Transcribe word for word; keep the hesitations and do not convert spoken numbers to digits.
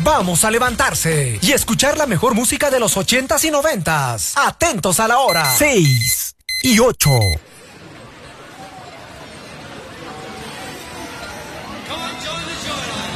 Vamos a levantarse y escuchar la mejor música de los ochentas y noventas. Atentos a la hora. Seis y ocho. Come on, join the joyride.